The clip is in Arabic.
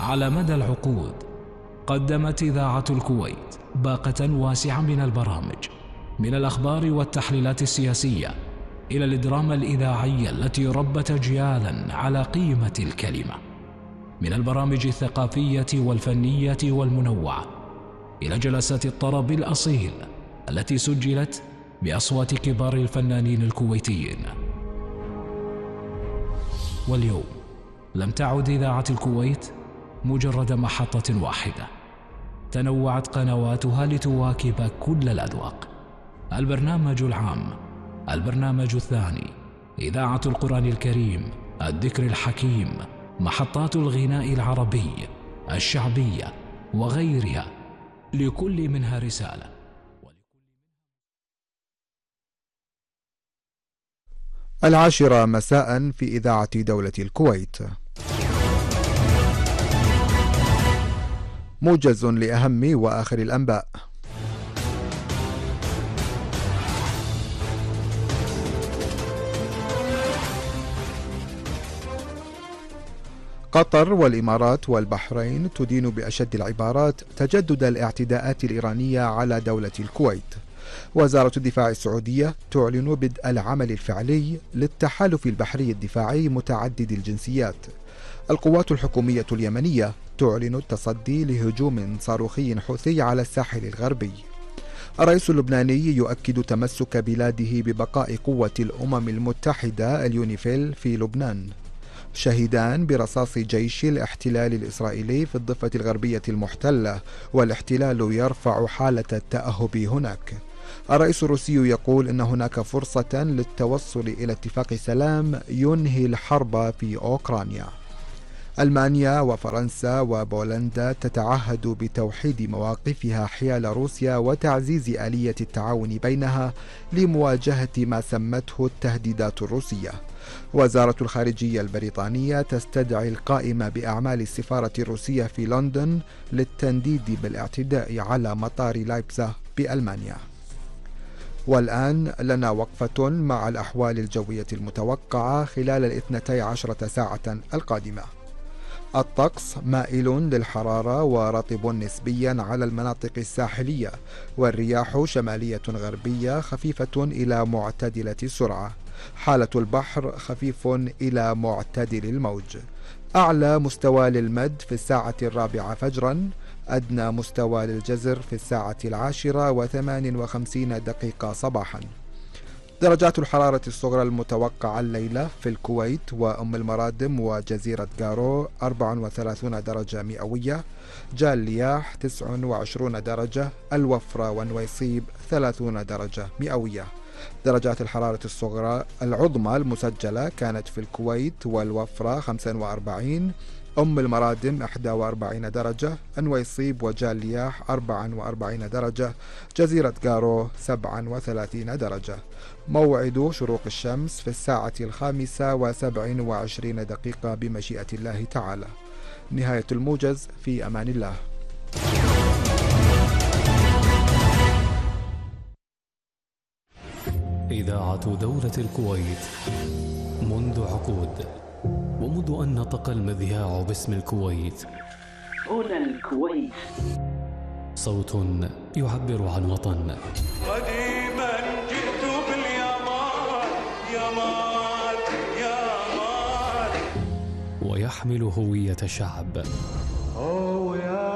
على مدى العقود قدمت إذاعة الكويت باقة واسعة من البرامج، من الأخبار والتحليلات السياسية إلى الدراما الإذاعية التي ربت أجيالا على قيمة الكلمة، من البرامج الثقافية والفنية والمنوعة إلى جلسات الطرب الأصيل التي سجلت بأصوات كبار الفنانين الكويتيين. واليوم لم تعد إذاعة الكويت مجرد محطة واحدة، تنوعت قنواتها لتواكب كل الأذواق. البرنامج العام، البرنامج الثاني، إذاعة القرآن الكريم، الذكر الحكيم، محطات الغناء العربي، الشعبية وغيرها، لكل منها رسالة. 10 مساء في إذاعة دولة الكويت. موجز لأهم وآخر الأنباء. قطر والإمارات والبحرين تدين بأشد العبارات تجدد الاعتداءات الإيرانية على دولة الكويت. وزارة الدفاع السعودية تعلن بدء العمل الفعلي للتحالف البحري الدفاعي متعدد الجنسيات. القوات الحكومية اليمنية تعلن التصدي لهجوم صاروخي حوثي على الساحل الغربي. الرئيس اللبناني يؤكد تمسك بلاده ببقاء قوة الأمم المتحدة اليونيفيل في لبنان. شهيدان برصاص جيش الاحتلال الإسرائيلي في الضفة الغربية المحتلة، والاحتلال يرفع حالة التأهب هناك. الرئيس الروسي يقول إن هناك فرصة للتوصل إلى اتفاق سلام ينهي الحرب في أوكرانيا. ألمانيا وفرنسا وبولندا تتعهد بتوحيد مواقفها حيال روسيا وتعزيز آلية التعاون بينها لمواجهة ما سمته التهديدات الروسية. وزارة الخارجية البريطانية تستدعي القائمة بأعمال السفارة الروسية في لندن للتنديد بالاعتداء على مطار لايبزيغ بألمانيا. والآن لنا وقفة مع الأحوال الجوية المتوقعة خلال 12 ساعة القادمة. الطقس مائل للحرارة ورطب نسبيا على المناطق الساحلية، والرياح شمالية غربية خفيفة إلى معتدلة السرعة. حالة البحر خفيف إلى معتدل الموج. أعلى مستوى للمد في 4:04 فجرا، أدنى مستوى للجزر في 10:58 صباحا. درجات الحرارة الصغرى المتوقعة الليلة في الكويت وأم المرادم وجزيرة قارو 34 درجة مئوية، جالياح 29 درجة، الوفرة ونويصيب 30 درجة مئوية. درجات الحرارة الصغرى العظمى المسجلة كانت في الكويت والوفرة 45، أم المرادم 41 درجة، أنويصيب وجالياح 44 درجة، جزيرة قارو 37 درجة. موعد شروق الشمس في 5:27 بمشيئة الله تعالى. نهاية الموجز، في أمان الله. إذاعة دولة الكويت منذ عقود، ومنذ أن نطق المذياع باسم الكويت. هنا الكويت، صوت يعبر عن وطن. قديما جئت باليمان، يمان يمان، ويحمل هوية شعب. يا